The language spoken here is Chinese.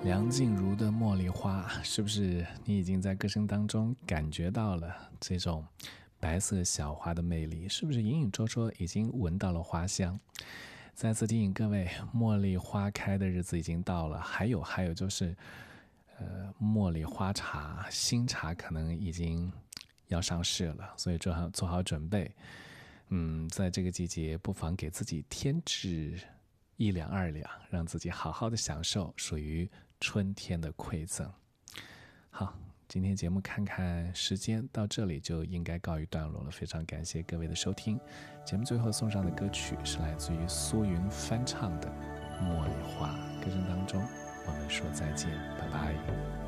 梁静茹的《茉莉花》，是不是你已经在歌声当中感觉到了这种白色小花的魅力？是不是隐隐绰绰已经闻到了花香？再次提醒各位，茉莉花开的日子已经到了。还有就是，茉莉花茶新茶可能已经要上市了，所以做好准备。在这个季节，不妨给自己添置1两2两，让自己好好的享受属于春天的馈赠。好，今天节目看看时间到这里就应该告一段落了，非常感谢各位的收听。节目最后送上的歌曲是来自于苏云翻唱的《茉莉花》，歌声当中我们说再见，拜拜。